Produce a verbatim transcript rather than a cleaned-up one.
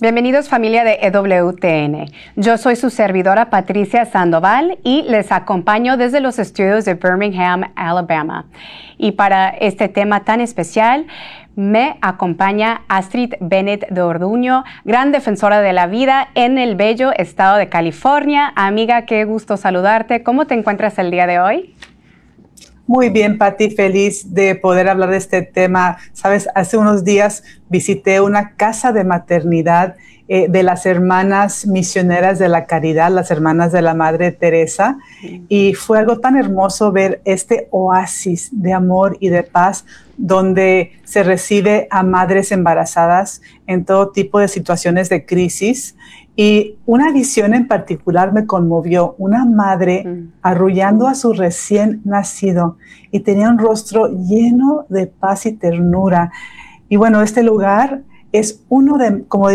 Bienvenidos familia de E W T N. Yo soy su servidora Patricia Sandoval y les acompaño desde los estudios de Birmingham, Alabama. Y para este tema tan especial me acompaña Astrid Bennett de Orduño, gran defensora de la vida en el bello estado de California. Amiga, qué gusto saludarte. ¿Cómo te encuentras el día de hoy? Muy bien, Pati, feliz de poder hablar de este tema. Sabes, hace unos días visité una casa de maternidad eh, de las hermanas misioneras de la caridad, las hermanas de la Madre Teresa, y fue algo tan hermoso ver este oasis de amor y de paz donde se recibe a madres embarazadas en todo tipo de situaciones de crisis. Y una visión en particular me conmovió, una madre mm. arrullando a su recién nacido y tenía un rostro lleno de paz y ternura. Y bueno, este lugar es uno de, como